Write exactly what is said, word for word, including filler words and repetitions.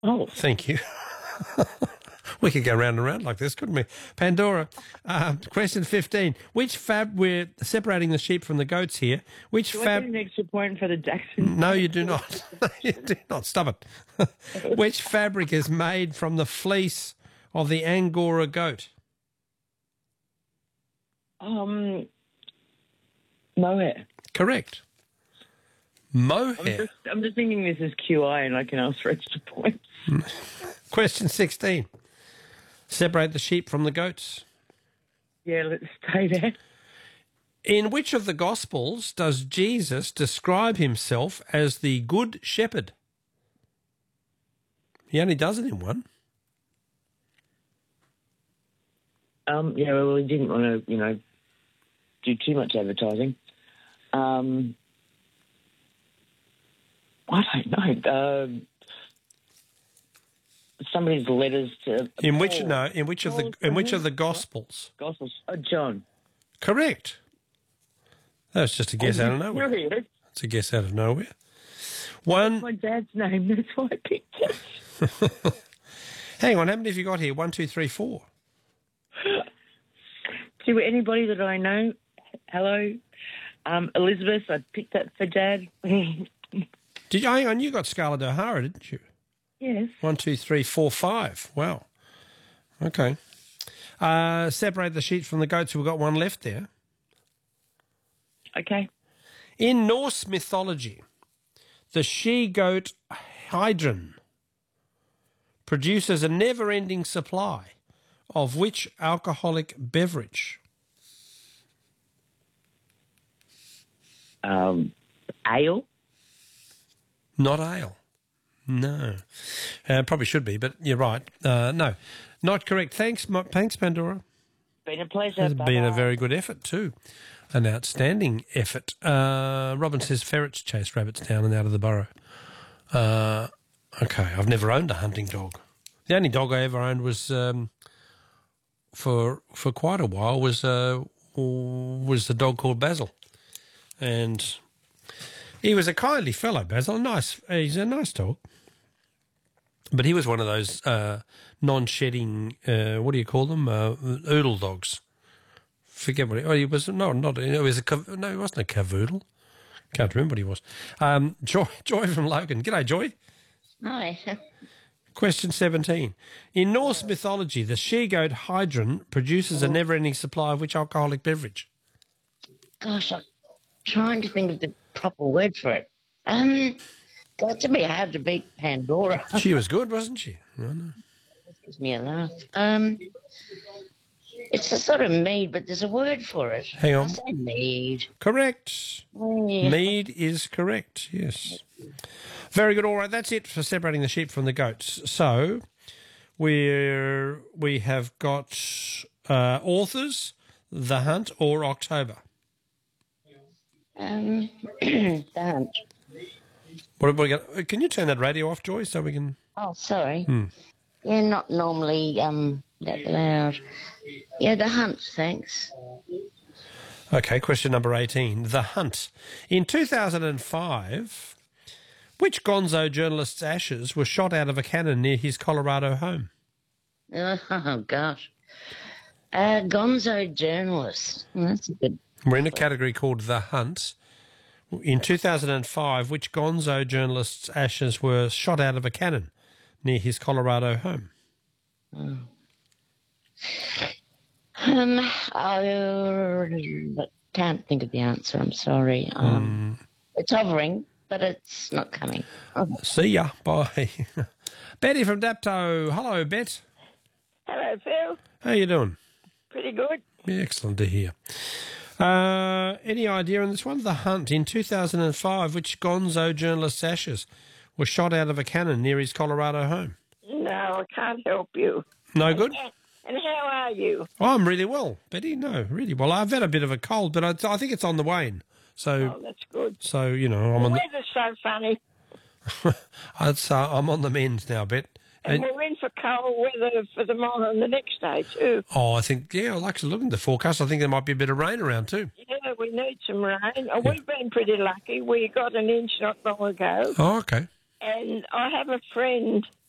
Oh, Thank you. We could go round and round like this, couldn't we? Pandora, uh, question fifteen. Which fab, we're separating the sheep from the goats here. Which do I fab... get an extra point for the Jackson? No, you do not. You do not. Stop it. Which fabric is made from the fleece of the Angora goat? Um, mohair. Correct. Mohair. I'm just, I'm just thinking this is Q I and I can ask for extra points. Question sixteen. Separate the sheep from the goats. Yeah, let's stay there. In which of the Gospels does Jesus describe himself as the Good Shepherd? He only does it in one. Um, yeah, well, we didn't want to, you know, do too much advertising. Um, I don't know. Um, somebody's letters to In which Paul. no, in which of the in which of the Gospels? Gospels. Oh, John. Correct. That was just a guess out of nowhere. Serious? It's a guess out of nowhere. One. My dad's name. That's why I picked it. Hang on, how many have you got here? One, two, three, four. To anybody that I know, hello, um, Elizabeth. I picked that for Dad. Did you? Hang on, you got Scarlett O'Hara, didn't you? Yes. One, two, three, four, five. Wow. Okay. Uh, separate the sheep from the goats. We've got one left there. Okay. In Norse mythology, the she-goat Hydrun produces a never-ending supply of which alcoholic beverage? Um, ale. Not ale. No. Uh, probably should be, but you're right. Uh, no, not correct. Thanks, Ma- thanks, Pandora. Been a pleasure. It's been a Bye-bye. very good effort too. An outstanding effort. Uh, Robin says ferrets chase rabbits down and out of the burrow. Uh, okay, I've never owned a hunting dog. The only dog I ever owned was um, for for quite a while was uh, was a dog called Basil, and he was a kindly fellow. Basil, nice. He's a nice dog, but he was one of those uh, non-shedding. Uh, what do you call them? Uh, oodle dogs. Forget what he, oh, he was. No, not. It was a. cav- No, he wasn't a cavoodle. Can't remember what he was. Um, Joy, Joy from Logan. G'day, Joy. Hi. Question seventeen. In Norse mythology, the she-goat Hydrun produces a never-ending supply of which alcoholic beverage? Gosh, I'm trying to think of the proper word for it. Um, got to be hard to beat Pandora. She was good, wasn't she? I know. Gives me a laugh. Um, it's a sort of mead, but there's a word for it. Hang on. I say mead. Correct. Oh, yeah. Mead is correct, yes. Very good. All right, that's it for separating the sheep from the goats. So we're, we have got uh, authors, The Hunt or October. Um, don't. What have we got? Can you turn that radio off, Joy, so we can... Oh, sorry. Hmm. Yeah, not normally um that loud. Yeah, the hunt, thanks. Okay, question number eighteen. The Hunt. In two thousand five, which gonzo journalist's ashes were shot out of a cannon near his Colorado home? Oh, gosh. Uh, gonzo journalist. Well, that's a good... We're in a category called The Hunt. In two thousand five, which gonzo journalist's ashes were shot out of a cannon near his Colorado home? Oh. Um, I can't think of the answer. I'm sorry. Um, Mm. It's hovering, but it's not coming. Oh. See ya. Bye. Betty from Dapto. Hello, Bet. Hello, Phil. How you doing? Pretty good. Yeah, excellent to hear. Uh, any idea on this one? The Hunt. In two thousand five, which gonzo journalist's ashes were shot out of a cannon near his Colorado home? No, I can't help you. No good? And how are you? Oh, I'm really well, Betty. No, really well. I've had a bit of a cold, but I, I think it's on the wane. So, Oh, that's good. so you know, I'm The on the. weather's so funny. I'd, uh, I'm on the mend now, Bet. And And- we're in for cold weather for tomorrow and the next day, too. oh, I think yeah. I like to look at the forecast. I think there might be a bit of rain around too. Yeah, we need some rain. Oh, we've been pretty lucky. We got an inch not long ago. Oh, okay. And I have a friend